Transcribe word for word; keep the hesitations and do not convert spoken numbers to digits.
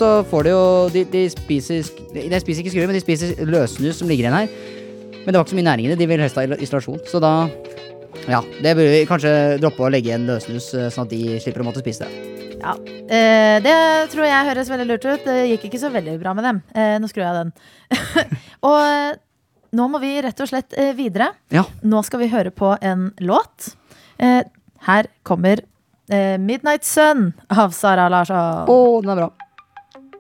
så får de jo De, de spiser De spiser ikke skruer, men de spiser løsnus som ligger igjen her. Men det var ikke så mye næring i det. De vil helst ha isolasjon. Så da Ja, det burde vi kanskje droppe å legge igjen løsnus, sånn at de slipper å måtte spise det. Ja, eh, det tror jeg høres veldig lurt ut. Det gikk ikke så veldig bra med dem. eh, Nå skrur jeg den. Og eh, nå må vi rett og slett eh, videre. Ja. Nå skal vi høre på en låt. eh, Her kommer eh, Midnight Sun av Sara Larsson. Å, den er bra.